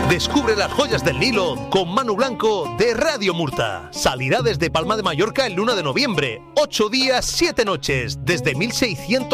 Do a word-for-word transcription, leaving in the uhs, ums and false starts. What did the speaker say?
Descubre las joyas del Nilo con Manu Blanco de Radio Murta. Salirá desde Palma de Mallorca el uno de noviembre. Ocho días, siete noches, desde mil seiscientos